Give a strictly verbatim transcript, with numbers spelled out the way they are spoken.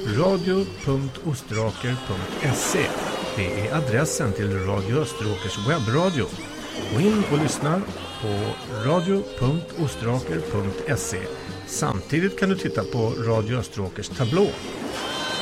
radio punkt ostraker punkt se. Det är adressen till Radio Österåkers webbradio. Gå in och lyssna på radio punkt ostraker punkt se. Samtidigt kan du titta på Radio Österåkers tablå.